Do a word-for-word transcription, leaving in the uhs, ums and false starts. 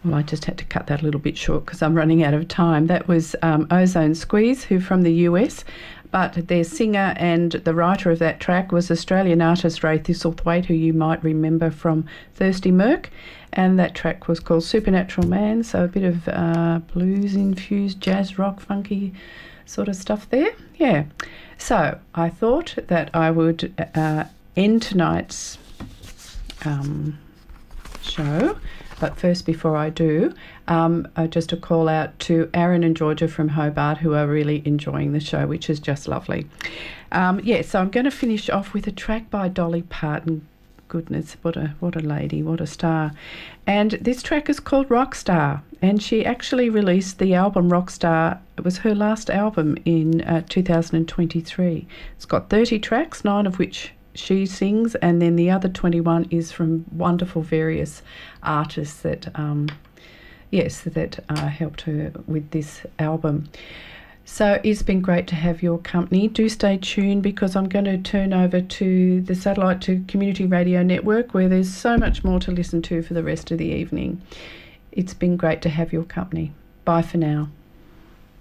Well, I just had to cut that a little bit short because I'm running out of time. That was um, Ozone Squeeze, who from the U S, but their singer and the writer of that track was Australian artist Ray Thistlethwaite, who you might remember from Thirsty Merc, and that track was called Supernatural Man, so a bit of uh, blues-infused jazz rock, funky sort of stuff there. Yeah. So I thought that I would uh, end tonight's um, show. But first, before I do, um, uh, just a call out to Aaron and Georgia from Hobart, who are really enjoying the show, which is just lovely. Um, yeah, so I'm going to finish off with a track by Dolly Parton. Goodness, what a what a lady, what a star. And this track is called Rockstar, and she actually released the album Rockstar. It was her last album in uh, two thousand twenty-three. It's got thirty tracks, nine of which she sings, and then the other twenty-one is from wonderful various artists that um yes that uh, helped her with this album. So it's been great to have your company. Do stay tuned, because I'm going to turn over to the Satellite to Community Radio Network, where there's so much more to listen to for the rest of the evening. It's been great to have your company. Bye for now.